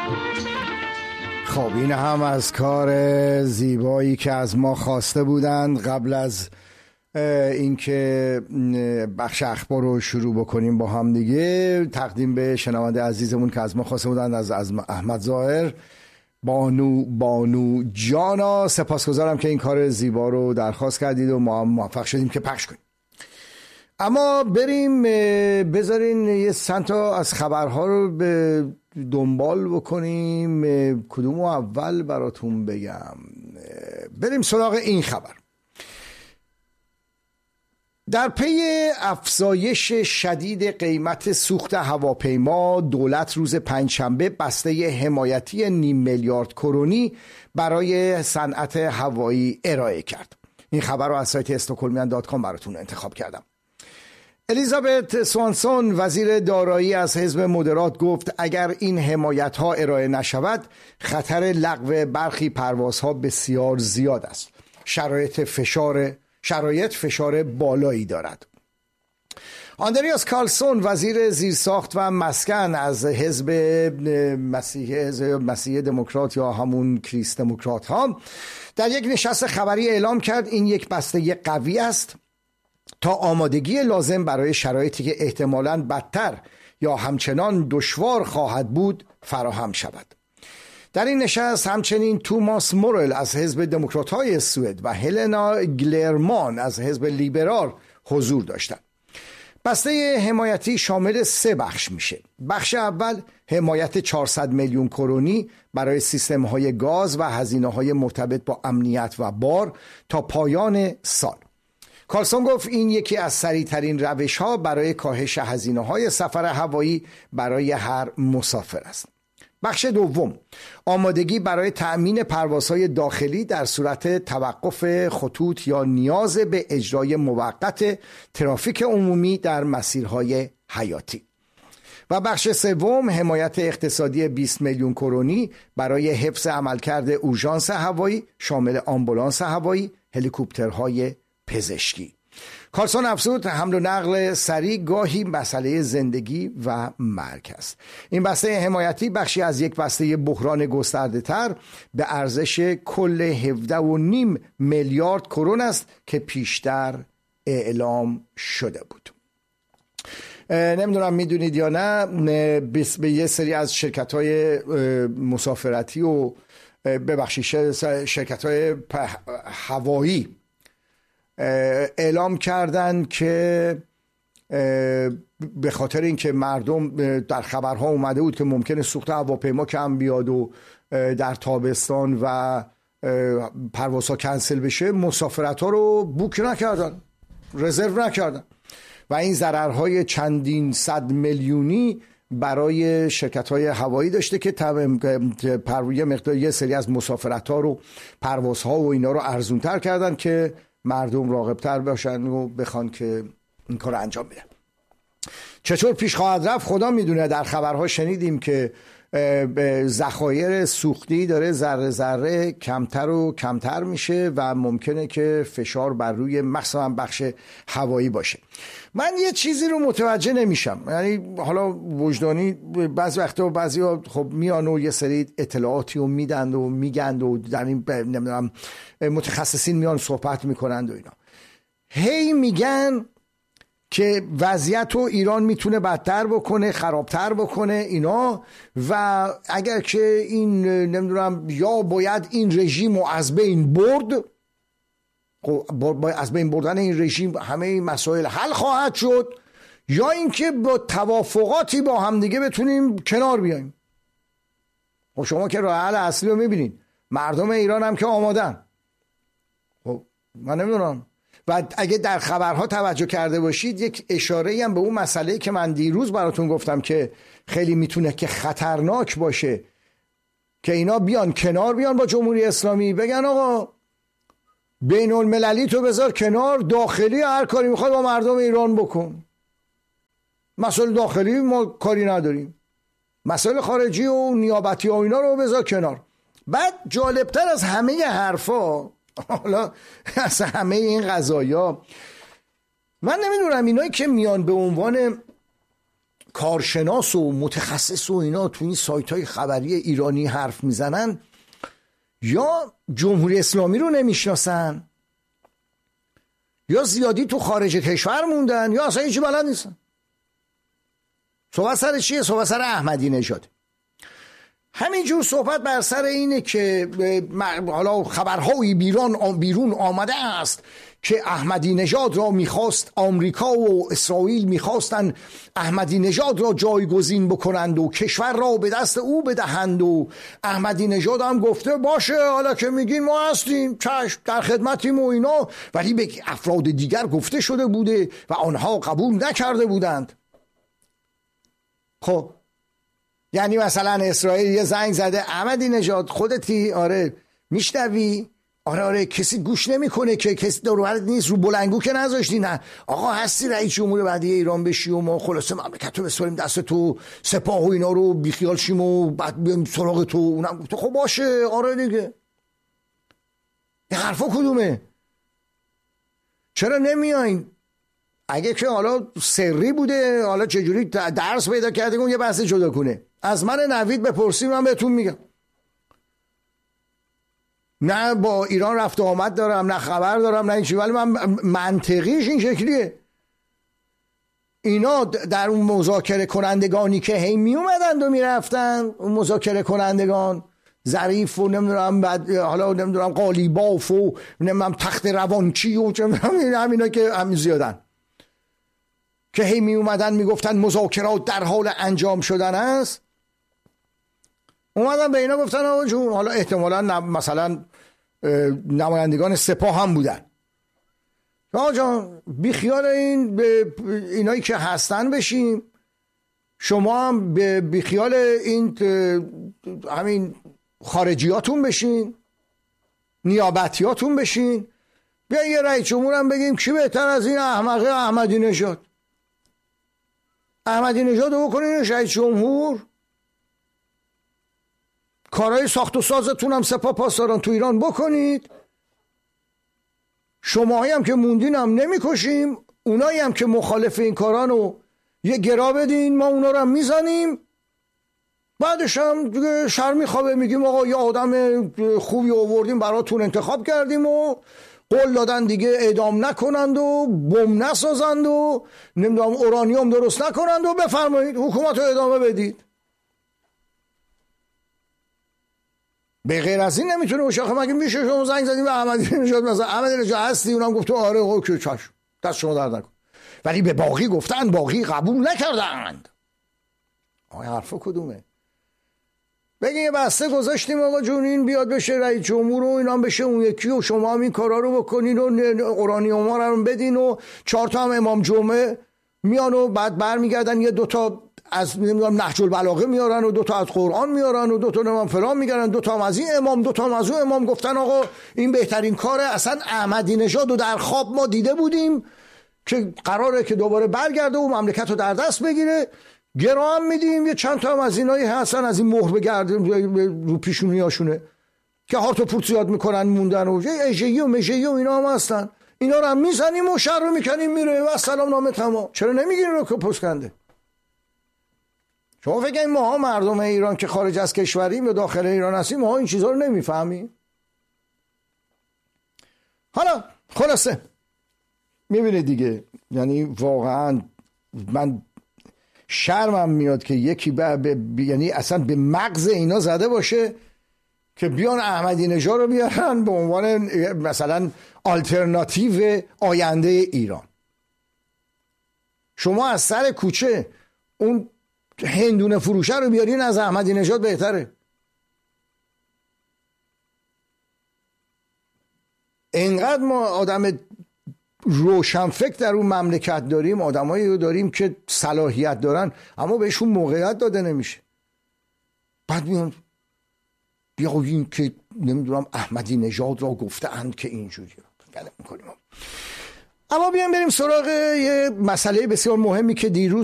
خب این هم از کار زیبایی که از ما خواسته بودند قبل از اینکه بخش اخبار رو شروع بکنیم با هم دیگه. تقدیم به شنونده عزیزمون که از ما خواسته بودند، از احمد ظاهر. بانو جانا، سپاسگزارم که این کار زیبا رو درخواست کردید و ما هم موفق شدیم که پخش کنیم. اما بریم بذارین یه چند تا از خبرها رو به دنبال بکنیم. کدومو اول براتون بگم؟ بریم سراغ این خبر. در پی افزایش شدید قیمت سوخت هواپیما، دولت روز پنجشنبه بسته حمایتی 500 میلیارد کرونی برای صنعت هوایی ارائه کرد. این خبر رو از سایت estokholmian.com براتون انتخاب کردم. الیزابت سوانسون، وزیر دارایی از حزب مدرات، گفت اگر این حمایت ها ارائه نشود خطر لغو برخی پروازها بسیار زیاد است. شرایط فشار بالایی دارد. آندریاس کارلسون، وزیر زیرساخت و مسکن از حزب مسیح دموکرات یا همون کریست دموکرات ها، در یک نشست خبری اعلام کرد این یک بسته قوی است تا آمادگی لازم برای شرایطی که احتمالاً بدتر یا همچنان دشوار خواهد بود فراهم شود. در این نشست همچنین توماس مورل از حزب دموکرات‌های سوئد و هلنا گلرمان از حزب لیبرال حضور داشتند. بسته حمایتی شامل 3 بخش میشه. بخش اول حمایت 400 میلیون کرونی برای سیستم‌های گاز و هزینه‌های مرتبط با امنیت و بار تا پایان سال. کارلسون گفت این یکی از سریع‌ترین روش‌ها برای کاهش هزینه‌های سفر هوایی برای هر مسافر است. بخش دوم، آمادگی برای تأمین پروازهای داخلی در صورت توقف خطوط یا نیاز به اجرای موقت ترافیک عمومی در مسیرهای حیاتی. و بخش سوم، حمایت اقتصادی 20 میلیون کرونی برای حفظ عملکرد اورژانس هوایی شامل آمبولانس هوایی، هلیکوپترهای پزشکی. کارلسون افزود حمل و نقل سریع گاهی مسئله زندگی و مرگ است. این بسته حمایتی بخشی از یک بسته بحران گسترده تر به ارزش کل 17.5 میلیارد کرون است که پیشتر اعلام شده بود. نمیدونم میدونید یا نه، به یه سری از شرکت‌های مسافرتی و شرکت‌های هوایی اعلام کردن که به خاطر اینکه مردم در خبرها اومده بود که ممکنه سوخت هواپیما کم بیاد و در تابستان و پروازها کنسل بشه، مسافرت‌ها رو بوک نکردن، رزرو نکردن و این ضررهای چندین صد میلیونی برای شرکت‌های هوایی داشته که یه مقدار یه سری از مسافرت‌ها رو، پروازها و اینا رو ارزون‌تر کردن که مردم راغب‌تر باشن و بخوان که این کار رو انجام بدن. چطور پیش خواهد رفت خدا میدونه. در خبرها شنیدیم که ذخایر سوختی داره ذره ذره کمتر و کمتر میشه و ممکنه که فشار بر روی مثلا بخش هوایی باشه. من یه چیزی رو متوجه نمیشم، یعنی حالا وجدانی بعضی وقتا بعضیا خب میان و یه سری اطلاعاتی رو میدن و میگن و در این نمیدونم متخصصین میان صحبت میکنند و اینا، هی میگن که وضعیت رو ایران میتونه بدتر بکنه، خرابتر بکنه اینا، و اگر که این نمیدونم یا باید این رژیم رو از بین برد، با از بین بردن این رژیم همه این مسائل حل خواهد شد، یا اینکه با توافقاتی با همدیگه بتونیم کنار بیاییم. خب شما که راه حل اصلی رو میبینین، مردم ایران هم که آمادن. خب من نمیدونم. و اگه در خبرها توجه کرده باشید یک اشاره‌ای هم به اون مسئله که من دیروز براتون گفتم که خیلی میتونه که خطرناک باشه که اینا بیان کنار، بیان با جمهوری اسلامی بگن آقا بین المللی تو بذار کنار، داخلی هر کاری میخواد با مردم ایران بکن. مسئله داخلی ما کاری نداریم، مسئله خارجی و نیابتی و اینا رو بذار کنار. بعد جالبتر از همه حرفا، حالا از همه این قضایا، من نمیدونم اینایی که میان به عنوان کارشناس و متخصص و اینا تو این سایت های خبری ایرانی حرف میزنن یا جمهوری اسلامی رو نمیشناسن یا زیادی تو خارج کشور موندن یا اصلا هیچی بلد نیستن. صحبت سر چیه؟ صحبت سر احمدی نژاد. همینجور صحبت بر سر اینه که حالا خبرهایی بیرون آمده است که احمدی نژاد را میخواست آمریکا و اسرائیل میخواستن احمدی نژاد را جایگزین بکنند و کشور را به دست او بدهند و احمدی نژاد هم گفته باشه حالا که میگین ما هستیم چشم در خدمتیم و اینا، ولی به افراد دیگر گفته شده بوده و آنها قبول نکرده بودند. خب یعنی مثلا اسرائیل یه زنگ زده احمدی نژاد خودتی؟ آره. میشنوی؟ آره کسی گوش نمیکنه که کسی دور نیست، رو بلنگو که نذاشتی. نه آقا هستی رئیس جمهور بعدی ایران بشی و ما خلاصه مملکت رو بسپاریم دست تو، سپاه و اینا رو بیخیال شیم و بعد بیام سراغ تو. اونم گفته خب باشه آره دیگه. این حرفا کدومه؟ چرا نمیاین؟ اگه که حالا سری بوده حالا چجوری درس پیدا کرده اون یه بحث جدا کنه. از من نوید بپرسید من بهتون میگم. نه با ایران رفت و آمد دارم نه خبر دارم نه این چی، ولی من منطقیش این شکلیه. اینا در اون مذاکره کنندگانی که هی می اومدند و میرفتن، اون مذاکره کنندگان ظریف و نمیدونم بعد حالا نمیدونم قالیباف و نمیدونم تخت روانچی و همینا که هم زیادن که هی می اومدن میگفتن مذاکرات در حال انجام شدن است، اومدن به اینا گفتن آقا جون حالا احتمالا مثلا نمایندگان سپاه هم بودن، آقا جان بی خیال این به اینایی که هستن بشیم، شما هم بی خیال این همین خارجیاتون بشین، نیابتیاتون بشین، بیا یه رئیس جمهور هم بگیم کی بهتر از این احمقه احمدی نژاد. احمدی نژاد رو بکنین رئیس جمهور، کارهای ساخت و سازتون هم سپاه پاسداران تو ایران بکنید، شماهایی هم که موندین هم نمیکشیم، اونایی هم که مخالف این کارانو یه گرا بدین ما اونا رو هم میزنیم، بعدش هم دیگه شرمی خوابه میگیم آقا یه آدم خوبی آوردیم براتون انتخاب کردیم و قول دادن دیگه اعدام نکنند و بم نسازند و نمیدونم اورانیوم درست نکنند و بفرمایید حکومت رو ادامه بدید. به غیر از این نمیتونه باشه. آخه مگه میشه شما زنگ زدیم به احمدی نژاد مثلا احمدی نژاد هستی اونم گفته آره اوکی چشم دست شما درد نکن، ولی به باقی گفتن باقی قبول نکردند. آقا حرفا کدومه؟ بگین یه بسته گذاشتیم آقا جون این بیاد بشه رئیس جمهور و اینا بشه اون یکی و شما هم این کارا رو بکنین و اورانیوم ها رو بدین و 4 تا هم امام جمعه میان و بعد برمیگردن یه 2 تا از نمیدونم نهج البلاغه میارن و 2 تا از قرآن میارن و 2 تا نمیدونم فلان میگردن، 2 تا هم از این امام 2 تا هم از اون امام گفتن آقا این بهترین کاره. اصلا احمدی نژاد رو در خواب ما دیده بودیم که قراره که دوباره برگرده و مملکت رو در دست بگیره، گرا هم میدیم یه چند تا هم از اینایی هستن از این مهر بگردیم رو پیشونیاشونه که هارت و پورت زیاد میکنن موندن و اژه‌ای و مژه‌ای و اینا هم هستن، اینا رو هم میزنیم و شر رو میکنیم میره و سلام نامه تمام. چرا نمیگین رو که پسکنده؟ شما فکر این ماها مردم ایران که خارج از کشوریم یا داخل ایران هستیم ماها این چیزها رو نمیفهمیم؟ حالا خلاصه میبینید دیگه، یعنی واقعا من شرمم میاد که یکی یعنی اصلا به مغز اینا زده باشه که بیان احمدی نژاد رو بیارن به عنوان مثلا آلترناتیو آینده ایران. شما از سر کوچه اون هندونه فروشه رو بیارین از احمدی نژاد بهتره. اینقدر ما آدم روشنفکر در اون مملکت داریم، آدمایی رو داریم که صلاحیت دارن اما بهشون موقعیت داده نمیشه. بعد میان بیا این که نمیدونم احمدی نژاد را گفته اند که اینجوری میکنیم. اما بیایم بریم سراغ یه مسئله بسیار مهمی که دیروز